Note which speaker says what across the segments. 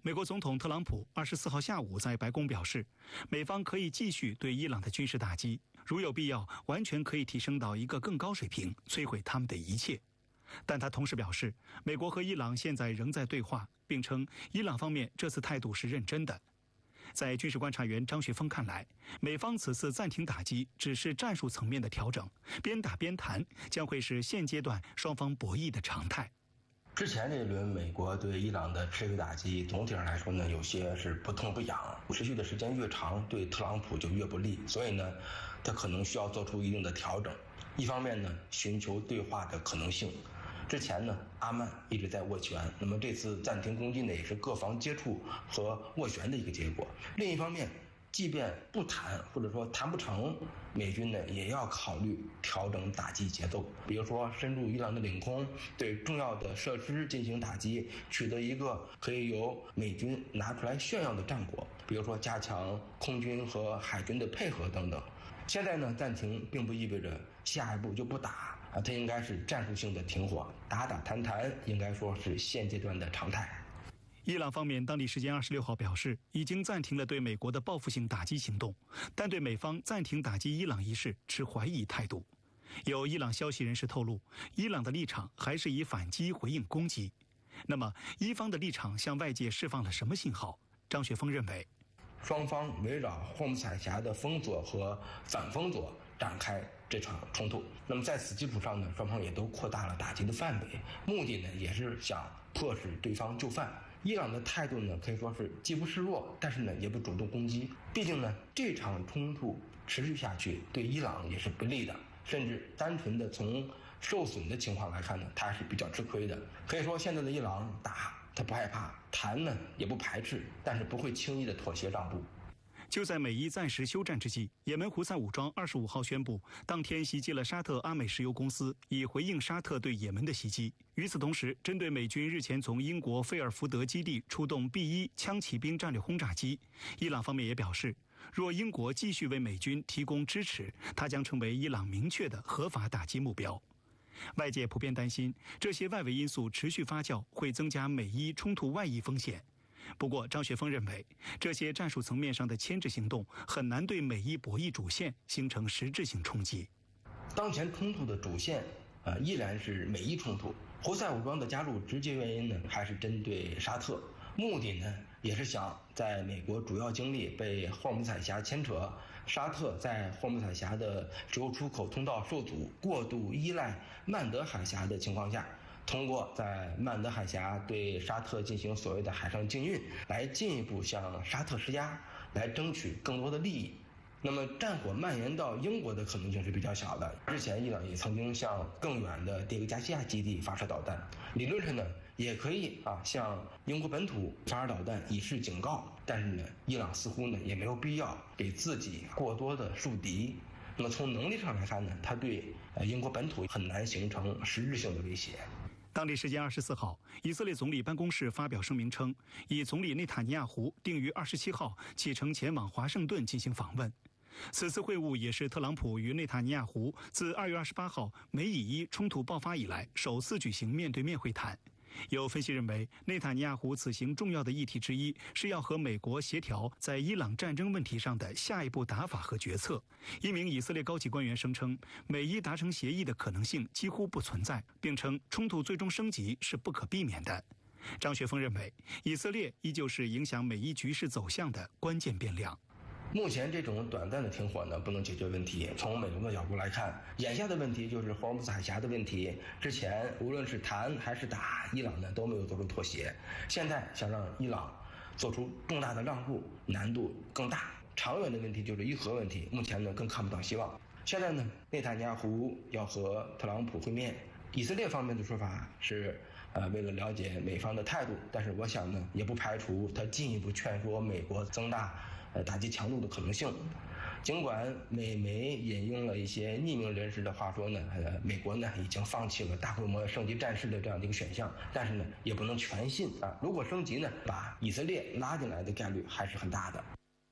Speaker 1: 美国总统特朗普24号下午在白宫表示，美方可以继续对伊朗的军事打击，如有必要，完全可以提升到一个更高水平，摧毁他们的一切。但他同时表示，美国和伊朗现在仍在对话，并称伊朗方面这次态度是认真的。在军事观察员张学峰看来，美方此次暂停打击只是战术层面的调整，边打边谈将会是现阶段双方博弈的常态。
Speaker 2: 之前这一轮美国对伊朗的持续打击，总体上来说呢，有些是不痛不痒，持续的时间越长，对特朗普就越不利，所以呢，他可能需要做出一定的调整。一方面呢，寻求对话的可能性。之前呢，阿曼一直在斡旋，那么这次暂停攻击呢，也是各方接触和斡旋的一个结果。另一方面，即便不谈或者说谈不成，美军呢也要考虑调整打击节奏，比如说深入伊朗的领空，对重要的设施进行打击，取得一个可以由美军拿出来炫耀的战果，比如说加强空军和海军的配合等等。现在呢，暂停并不意味着下一步就不打啊，它应该是战术性的停火，打打谈谈应该说是现阶段的常态。
Speaker 1: 伊朗方面当地时间26号表示，已经暂停了对美国的报复性打击行动，但对美方暂停打击伊朗一事持怀疑态度。有伊朗消息人士透露，伊朗的立场还是以反击回应攻击。那么，伊方的立场向外界释放了什么信号？张学峰认为，
Speaker 2: 双方围绕霍姆斯海峡的封锁和反封锁展开这场冲突。那么在此基础上呢，双方也都扩大了打击的范围，目的呢也是想迫使对方就范。伊朗的态度呢可以说是既不示弱，但是呢也不主动攻击。毕竟呢这场冲突持续下去对伊朗也是不利的，甚至单纯的从受损的情况来看呢，它是比较吃亏的。可以说现在的伊朗打他不害怕，谈呢也不排斥，但是不会轻易的妥协让步。
Speaker 1: 就在美伊暂时休战之际，也门胡塞武装25号宣布，当天袭击了沙特阿美石油公司，以回应沙特对也门的袭击。与此同时，针对美军日前从英国菲尔福德基地出动 B-1 枪骑兵战略轰炸机，伊朗方面也表示，若英国继续为美军提供支持，它将成为伊朗明确的合法打击目标。外界普遍担心，这些外围因素持续发酵，会增加美伊冲突外溢风险。不过，张学峰认为，这些战术层面上的牵制行动很难对美伊博弈主线形成实质性冲击。
Speaker 2: 当前冲突的主线依然是美伊冲突，胡塞武装的加入直接原因呢还是针对沙特，目的呢也是想在美国主要精力被霍姆斯海峡牵扯，沙特在霍姆斯海峡的石油出口通道受阻，过度依赖曼德海峡的情况下，通过在曼德海峡对沙特进行所谓的海上禁运，来进一步向沙特施压，来争取更多的利益。那么战火蔓延到英国的可能性是比较小的。之前伊朗也曾经向更远的迭戈加西亚基地发射导弹，理论上呢也可以向英国本土发射导弹以示警告，但是呢伊朗似乎呢也没有必要给自己过多的树敌。那么从能力上来看呢，它对英国本土很难形成实质性的威胁。
Speaker 1: 当地时间24号，以色列总理办公室发表声明称，以总理内塔尼亚胡定于27号启程前往华盛顿进行访问。此次会晤也是特朗普与内塔尼亚胡自2月28号美以伊冲突爆发以来首次举行面对面会谈。有分析认为，内塔尼亚胡此行重要的议题之一是要和美国协调在伊朗战争问题上的下一步打法和决策。一名以色列高级官员声称，美伊达成协议的可能性几乎不存在，并称冲突最终升级是不可避免的。张学峰认为，以色列依旧是影响美伊局势走向的关键变量。
Speaker 2: 目前这种短暂的停火呢，不能解决问题。从美国的角度来看，眼下的问题就是霍尔木兹海峡的问题。之前无论是谈还是打，伊朗呢都没有做出妥协。现在想让伊朗做出重大的让步，难度更大。长远的问题就是伊核问题，目前呢更看不到希望。现在呢，内塔尼亚胡要和特朗普会面。以色列方面的说法是，为了了解美方的态度，但是我想呢，也不排除他进一步劝说美国增大打击强度的可能性。尽管美媒引用了一些匿名人士的话说呢，美国呢已经放弃了大规模升级战事的这样的一个选项，但是呢也不能全信啊。如果升级呢，把以色列拉进来的概率还是很大的。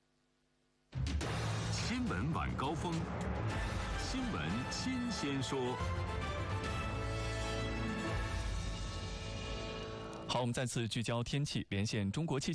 Speaker 3: 新闻晚高峰，新闻新鲜说。
Speaker 4: 好，我们再次聚焦天气，连线中国气